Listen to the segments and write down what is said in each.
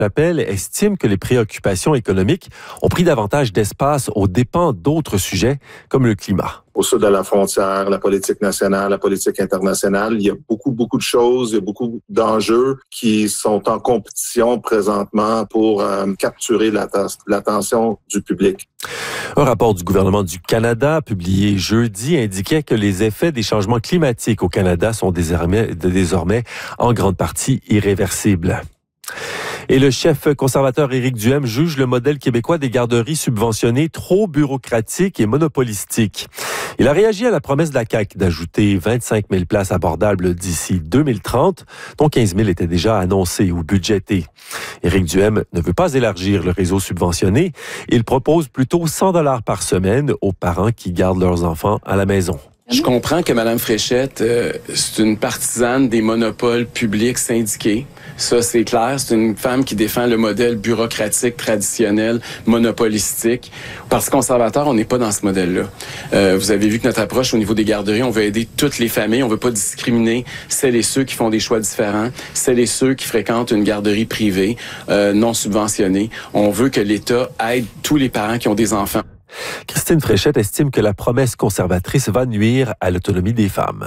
L'appel estime que les préoccupations économiques ont pris davantage d'espace aux dépens d'autres sujets comme le climat. Au sud de la frontière, la politique nationale, la politique internationale, il y a beaucoup de choses, il y a beaucoup d'enjeux qui sont en compétition présentement pour capturer l'attention du public. Un rapport du gouvernement du Canada, publié jeudi, indiquait que les effets des changements climatiques au Canada sont désormais en grande partie irréversibles. Et le chef conservateur Éric Duhem juge le modèle québécois des garderies subventionnées trop bureaucratique et monopolistique. Il a réagi à la promesse de la CAQ d'ajouter 25 000 places abordables d'ici 2030, dont 15 000 étaient déjà annoncées ou budgétées. Éric Duhem ne veut pas élargir le réseau subventionné. Il propose plutôt 100 $ par semaine aux parents qui gardent leurs enfants à la maison. Je comprends que Mme Fréchette, c'est une partisane des monopoles publics syndiqués. Ça, c'est clair. C'est une femme qui défend le modèle bureaucratique, traditionnel, monopolistique. Parti conservateur, on n'est pas dans ce modèle-là. Vous avez vu que notre approche au niveau des garderies, on veut aider toutes les familles. On veut pas discriminer celles et ceux qui font des choix différents, celles et ceux qui fréquentent une garderie privée, non subventionnée. On veut que l'État aide tous les parents qui ont des enfants. Christine Fréchette estime que la promesse conservatrice va nuire à l'autonomie des femmes.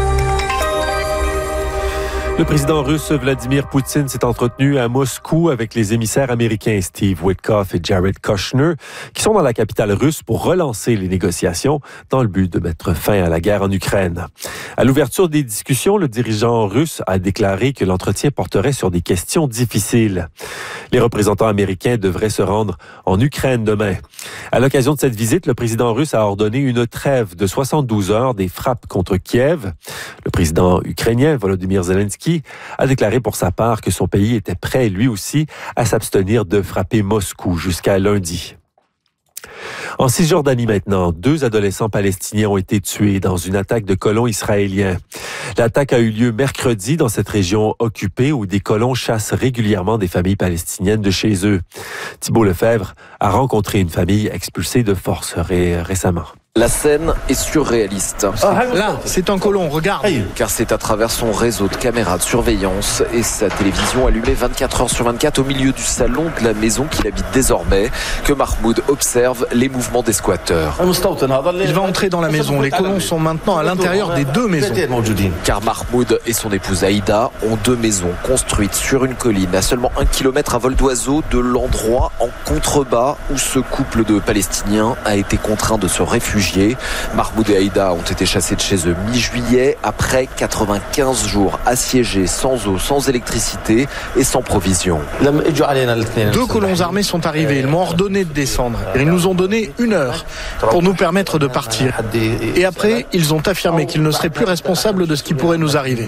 Le président russe Vladimir Poutine s'est entretenu à Moscou avec les émissaires américains Steve Witkoff et Jared Kushner, qui sont dans la capitale russe pour relancer les négociations dans le but de mettre fin à la guerre en Ukraine. À l'ouverture des discussions, le dirigeant russe a déclaré que l'entretien porterait sur des questions difficiles. Les représentants américains devraient se rendre en Ukraine demain. À l'occasion de cette visite, le président russe a ordonné une trêve de 72 heures des frappes contre Kiev. Le président ukrainien Volodymyr Zelensky a déclaré pour sa part que son pays était prêt, lui aussi, à s'abstenir de frapper Moscou jusqu'à lundi. En Cisjordanie maintenant, 2 adolescents palestiniens ont été tués dans une attaque de colons israéliens. L'attaque a eu lieu mercredi dans cette région occupée où des colons chassent régulièrement des familles palestiniennes de chez eux. Thibault Lefebvre a rencontré une famille expulsée de force récemment. La scène est surréaliste. Là, c'est un colon, regarde. Car c'est à travers son réseau de caméras de surveillance et sa télévision allumée 24 heures sur 24 au milieu du salon de la maison qu'il habite désormais que Mahmoud observe les mouvements des squatteurs. Il va entrer dans la maison. Les colons sont maintenant à l'intérieur des 2 maisons. Car Mahmoud et son épouse Aïda ont 2 maisons construites sur une colline à seulement 1 kilomètre à vol d'oiseau de l'endroit en contrebas où ce couple de Palestiniens a été contraint de se réfugier. Mahmoud et Aïda ont été chassés de chez eux mi-juillet après 95 jours assiégés sans eau, sans électricité et sans provisions. 2 colons armés sont arrivés. Ils m'ont ordonné de descendre. Ils nous ont donné 1 heure pour nous permettre de partir. Et après, ils ont affirmé qu'ils ne seraient plus responsables de ce qui pourrait nous arriver.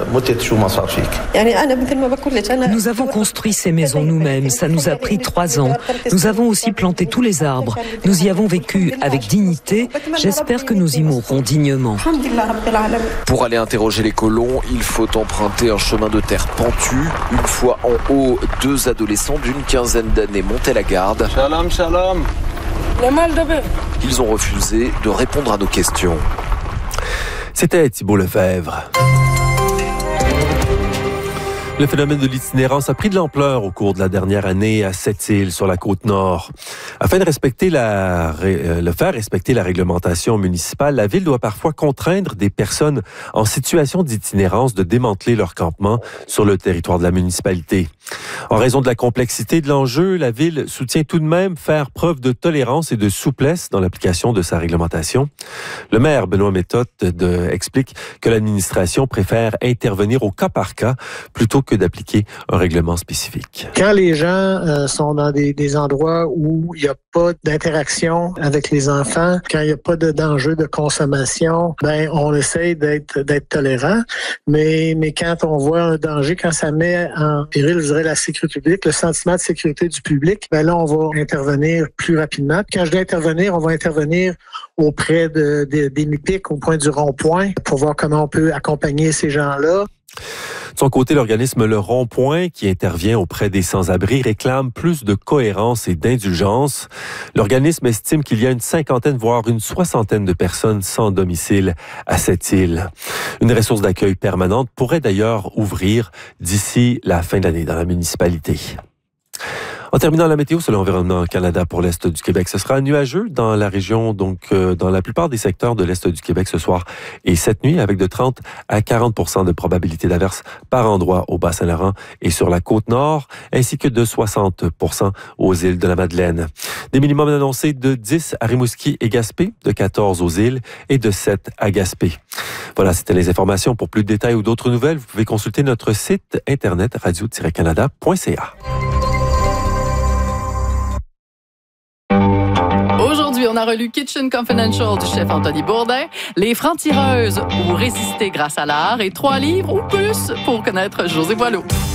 Nous avons construit ces maisons nous-mêmes. Ça nous a pris 3 ans. Nous avons aussi planté tous les arbres. Nous y avons vécu avec dignité. J'espère que nous y mourrons dignement. Pour aller interroger les colons, il faut emprunter un chemin de terre pentu. Une fois en haut, 2 adolescents d'une quinzaine d'années montaient la garde. Shalom, shalom. Ils ont refusé de répondre à nos questions. C'était Thibault Lefebvre. Le phénomène de l'itinérance a pris de l'ampleur au cours de la dernière année à Sept-Îles, sur la Côte-Nord. Afin de faire respecter la réglementation municipale, la Ville doit parfois contraindre des personnes en situation d'itinérance de démanteler leur campement sur le territoire de la municipalité. En raison de la complexité de l'enjeu, la Ville soutient tout de même faire preuve de tolérance et de souplesse dans l'application de sa réglementation. Le maire, Benoît Méthode, explique que l'administration préfère intervenir au cas par cas plutôt que d'appliquer un règlement spécifique. Quand les gens sont dans des endroits où il n'y a pas d'interaction avec les enfants, quand il n'y a pas d'enjeu de consommation, on essaye d'être tolérant. Mais quand on voit un danger, quand ça met en péril, je dirais, la sécurité publique, le sentiment de sécurité du public, là, on va intervenir plus rapidement. Puis quand je dis intervenir, on va intervenir auprès des MIPIC, au point du rond-point, pour voir comment on peut accompagner ces gens-là. De son côté, l'organisme Le Rond-Point, qui intervient auprès des sans-abri, réclame plus de cohérence et d'indulgence. L'organisme estime qu'il y a une 50aine, voire une 60aine de personnes sans domicile à cette île. Une ressource d'accueil permanente pourrait d'ailleurs ouvrir d'ici la fin de l'année dans la municipalité. En terminant la météo sur l'Environnement Canada pour l'Est du Québec, ce sera nuageux dans la région, donc dans la plupart des secteurs de l'Est du Québec ce soir et cette nuit, avec de 30 à 40% de probabilité d'averse par endroit au Bas-Saint-Laurent et sur la Côte-Nord, ainsi que de 60% aux îles de la Madeleine. Des minimums annoncés de 10 à Rimouski et Gaspé, de 14 aux îles et de 7 à Gaspé. Voilà, c'était les informations. Pour plus de détails ou d'autres nouvelles, vous pouvez consulter notre site internet radio-canada.ca. Aujourd'hui, on a relu Kitchen Confidential du chef Anthony Bourdin, Les Francs-tireuses ou Résister grâce à l'art et 3 livres ou plus pour connaître José Boileau.